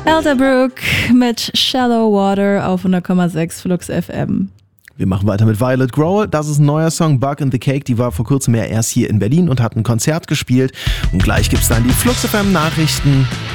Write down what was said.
Elderbrook mit Shallow Water auf 100,6 Flux FM. Wir machen weiter mit Violet Grohl. Das ist ein neuer Song, Bug in the Cake. Die war vor kurzem ja erst hier in Berlin und hat ein Konzert gespielt. Und gleich gibt's dann die Flux FM Nachrichten.